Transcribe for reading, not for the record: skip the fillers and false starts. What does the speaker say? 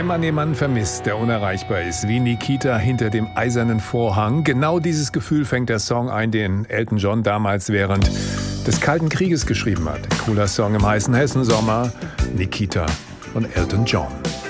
Wenn man jemanden vermisst, der unerreichbar ist, wie Nikita hinter dem eisernen Vorhang, genau dieses Gefühl fängt der Song ein, den Elton John damals während des Kalten Krieges geschrieben hat. Ein cooler Song im heißen Hessensommer, Nikita von Elton John.